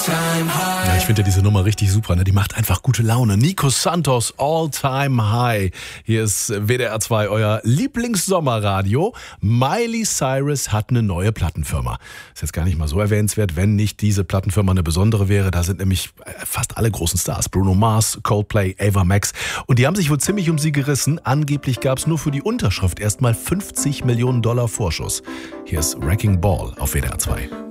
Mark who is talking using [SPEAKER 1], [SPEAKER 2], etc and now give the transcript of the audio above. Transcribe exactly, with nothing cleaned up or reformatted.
[SPEAKER 1] Ja, ich finde ja diese Nummer richtig super, ne? Die macht einfach gute Laune. Nico Santos, All Time High. Hier ist W D R zwei, euer Lieblingssommerradio. Miley Cyrus hat eine neue Plattenfirma. Ist jetzt gar nicht mal so erwähnenswert, wenn nicht diese Plattenfirma eine besondere wäre. Da sind nämlich fast alle großen Stars. Bruno Mars, Coldplay, Ava Max. Und die haben sich wohl ziemlich um sie gerissen. Angeblich gab es nur für die Unterschrift erstmal fünfzig Millionen Dollar Vorschuss. Hier ist Wrecking Ball auf W D R zwei.